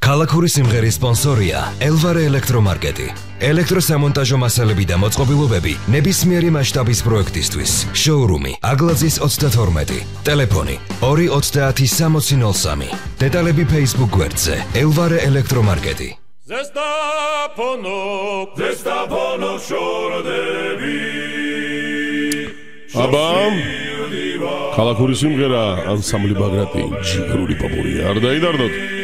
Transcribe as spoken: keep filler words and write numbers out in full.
ქალაქური სიმღერის სპონსორია ელვარე ელექტრომარკეტი. ელექტროსამონტაჟო მასალები და მოწყობილობები ნებისმიერი მასშტაბის პროექტისთვის. შოურუმი აგლაძის ოცდათორმეტი. ტელეფონი ორი ოცდაათი სამოცი ნოლ სამი. დეტალები Facebook გვერდზე ელვარე ელექტრომარკეტი. Zestapano, Zestapano შორდები. აბა ქალაქური სიმღერა ანსამბლი ბაგრატი ჯიგრული პოპური არ დაიდარდოთ.